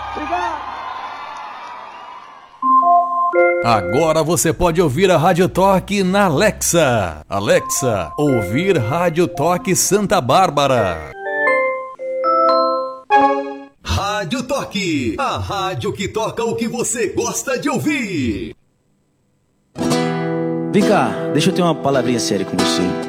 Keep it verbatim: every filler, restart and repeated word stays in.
Agora você pode ouvir a Rádio Toque na Alexa. Alexa, ouvir Rádio Toque Santa Bárbara. Rádio Toque, a rádio que toca o que você gosta de ouvir. Vem cá, deixa eu ter uma palavrinha séria com você.